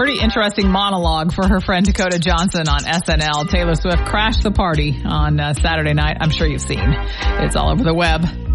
Pretty interesting monologue for her friend Dakota Johnson on SNL. Taylor Swift crashed the party on Saturday night. I'm sure you've seen. It's all over the web.